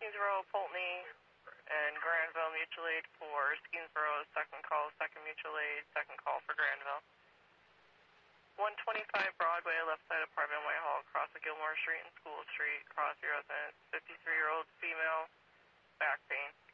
Skeensboro, Pulteney, and Granville Mutual Aid for Skeensboro, second call, second mutual aid, second call for Granville. 125 Broadway, left side apartment, Whitehall, across the Gilmore Street and School Street, cross your residence, 53-year-old female, back pain.